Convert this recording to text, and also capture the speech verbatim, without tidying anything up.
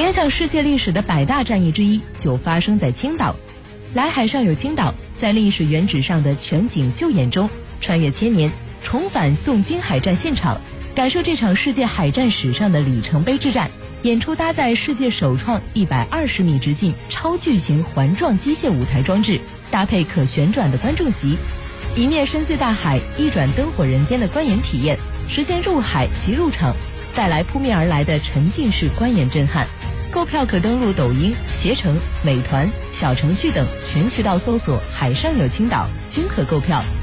影响世界历史的百大战役之一就发生在青岛。来海上有青岛，在历史原址上的全景秀演中，穿越千年，重返宋金海战现场，感受这场世界海战史上的里程碑之战。演出搭载世界首创一百二十米直径超巨型环状机械舞台装置，搭配可旋转的观众席，一面深邃大海，一转灯火人间的观演体验，实现入海即入场，带来扑面而来的沉浸式观演震撼。购票可登录抖音、携程、美团、小程序等全渠道搜索“海上有青岛”，均可购票。